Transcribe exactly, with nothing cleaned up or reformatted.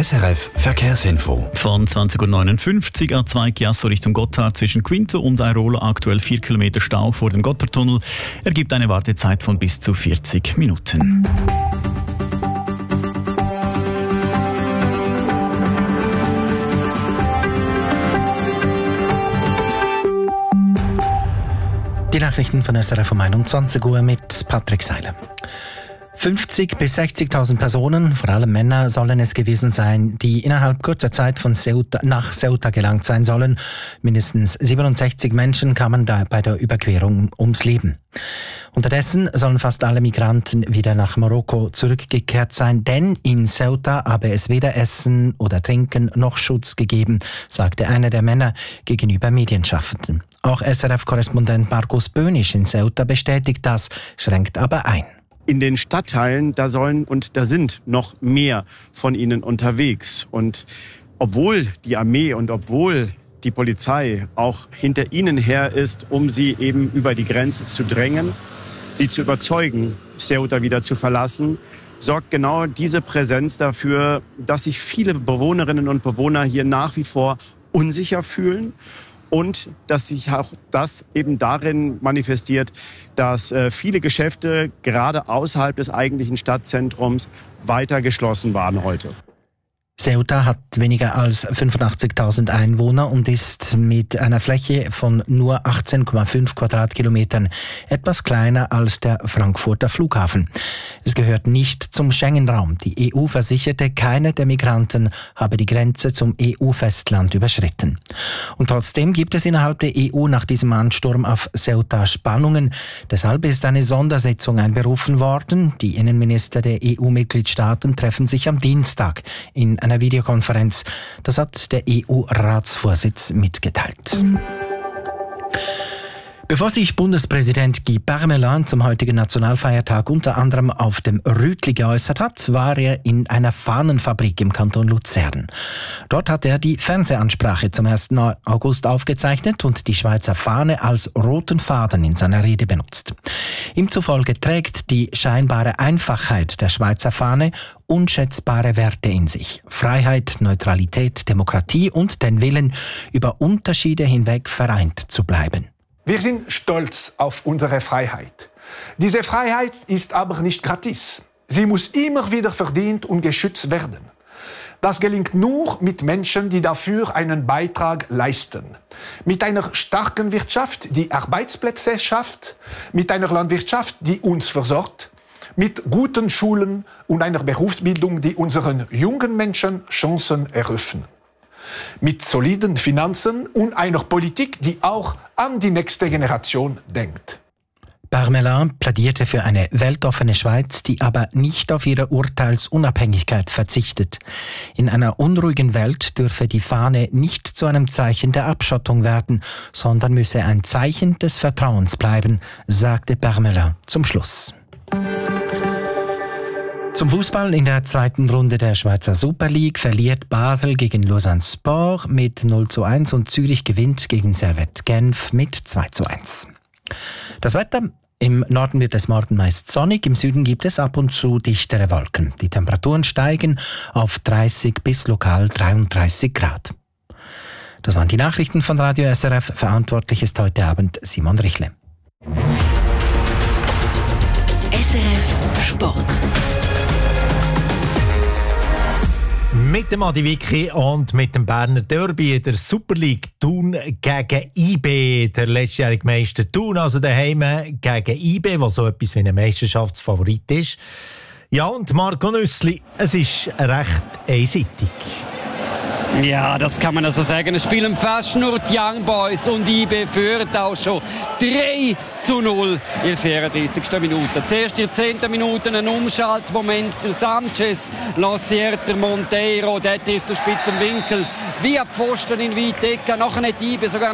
S R F Verkehrsinfo. Von zwanzig Uhr neunundfünfzig A zwei Chiasso Richtung Gotthard zwischen Quinto und Airola aktuell vier Kilometer Stau vor dem Gotthardtunnel. Ergibt eine Wartezeit von bis zu vierzig Minuten. Die Nachrichten von S R F um einundzwanzig Uhr mit Patrick Seiler. fünfzigtausend bis sechzigtausend Personen, vor allem Männer, sollen es gewesen sein, die innerhalb kurzer Zeit von Ceuta nach Ceuta gelangt sein sollen. Mindestens siebenundsechzig Menschen kamen da bei der Überquerung ums Leben. Unterdessen sollen fast alle Migranten wieder nach Marokko zurückgekehrt sein, denn in Ceuta habe es weder Essen oder Trinken noch Schutz gegeben, sagte einer der Männer gegenüber Medienschaffenden. Auch S R F-Korrespondent Markus Böhnisch in Ceuta bestätigt das, schränkt aber ein. In den Stadtteilen, da sollen und da sind noch mehr von ihnen unterwegs. Und obwohl die Armee und obwohl die Polizei auch hinter ihnen her ist, um sie eben über die Grenze zu drängen, sie zu überzeugen, Ceuta wieder zu verlassen, sorgt genau diese Präsenz dafür, dass sich viele Bewohnerinnen und Bewohner hier nach wie vor unsicher fühlen. Und dass sich auch das eben darin manifestiert, dass äh, viele Geschäfte gerade außerhalb des eigentlichen Stadtzentrums weiter geschlossen waren heute. Ceuta hat weniger als fünfundachtzigtausend Einwohner und ist mit einer Fläche von nur achtzehn Komma fünf Quadratkilometern etwas kleiner als der Frankfurter Flughafen. Es gehört nicht zum Schengen-Raum. Die E U versicherte, keiner der Migranten habe die Grenze zum E U-Festland überschritten. Und trotzdem gibt es innerhalb der E U nach diesem Ansturm auf Ceuta Spannungen. Deshalb ist eine Sondersitzung einberufen worden. Die Innenminister der E U-Mitgliedstaaten treffen sich am Dienstag in einer Videokonferenz. Das hat der E U-Ratsvorsitz mitgeteilt. Bevor sich Bundespräsident Guy Parmelin zum heutigen Nationalfeiertag unter anderem auf dem Rütli geäußert hat, war er in einer Fahnenfabrik im Kanton Luzern. Dort hat er die Fernsehansprache zum ersten August aufgezeichnet und die Schweizer Fahne als roten Faden in seiner Rede benutzt. Ihm zufolge trägt die scheinbare Einfachheit der Schweizer Fahne unschätzbare Werte in sich. Freiheit, Neutralität, Demokratie und den Willen, über Unterschiede hinweg vereint zu bleiben. Wir sind stolz auf unsere Freiheit. Diese Freiheit ist aber nicht gratis. Sie muss immer wieder verdient und geschützt werden. Das gelingt nur mit Menschen, die dafür einen Beitrag leisten. Mit einer starken Wirtschaft, die Arbeitsplätze schafft, mit einer Landwirtschaft, die uns versorgt, mit guten Schulen und einer Berufsbildung, die unseren jungen Menschen Chancen eröffnen. Mit soliden Finanzen und einer Politik, die auch an die nächste Generation denkt. Parmelin plädierte für eine weltoffene Schweiz, die aber nicht auf ihre Urteilsunabhängigkeit verzichtet. In einer unruhigen Welt dürfe die Fahne nicht zu einem Zeichen der Abschottung werden, sondern müsse ein Zeichen des Vertrauens bleiben, sagte Parmelin zum Schluss. Zum Fußball in der zweiten Runde der Schweizer Super League verliert Basel gegen Lausanne Sport mit null zu eins und Zürich gewinnt gegen Servette Genf mit zwei zu eins. Das Wetter: Im Norden wird es morgen meist sonnig, im Süden gibt es ab und zu dichtere Wolken. Die Temperaturen steigen auf dreißig bis lokal dreiunddreißig Grad. Das waren die Nachrichten von Radio S R F. Verantwortlich ist heute Abend Simon Richle. S R F Sport. Mit dem Adi Vicky und mit dem Berner Derby der Super League Thun gegen I B. Der letztjährige Meister Thun, also daheim gegen I B, was so etwas wie ein Meisterschaftsfavorit ist. Ja, und Marco Nüssli, es ist recht einseitig. Ja, das kann man also sagen. Es spielen fast nur die Young Boys und I B führen auch schon drei zu null in der vierunddreißigsten Minute. Zuerst in der zehnten Minute ein Umschaltmoment. Der Sanchez lanciert der Monteiro, der trifft den spitzen Winkel wie ein Pfosten in Weitecke. Nachher hat I B sogar